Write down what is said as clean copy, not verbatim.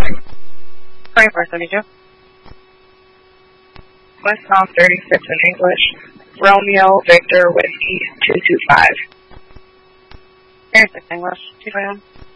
2472. Westbound 36 in English. Romeo Victor Whiskey 225. 36 English, 221.